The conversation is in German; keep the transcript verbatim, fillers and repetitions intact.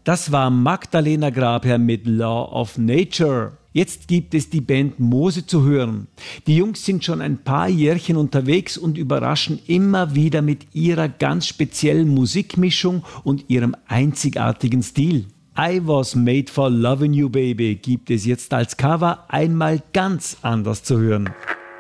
Das war Magdalena Grabherr mit Law of Nature. Jetzt gibt es die Band Mose zu hören. Die Jungs sind schon ein paar Jährchen unterwegs und überraschen immer wieder mit ihrer ganz speziellen Musikmischung und ihrem einzigartigen Stil. I Was Made for Loving You Baby gibt es jetzt als Cover einmal ganz anders zu hören.